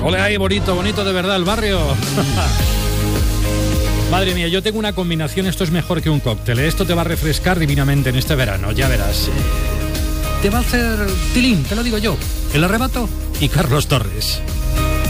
Ole ahí, bonito, bonito de verdad el barrio. Madre mía, yo tengo una combinación, esto es mejor que un cóctel, ¿eh? Esto te va a refrescar divinamente en este verano, ya verás. Te va a hacer tilín, te lo digo yo. El Arrebato y Carlos Torres.